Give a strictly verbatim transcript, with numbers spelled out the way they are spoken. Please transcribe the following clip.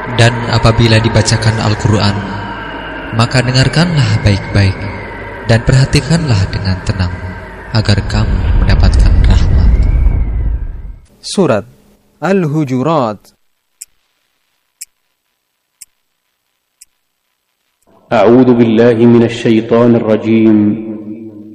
Dan apabila dibacakan Al-Quran, maka dengarkanlah baik-baik dan perhatikanlah dengan tenang, agar kamu mendapatkan rahmat. Surat Al-Hujurat. A'udzu billahi minasy syaithanir rajim.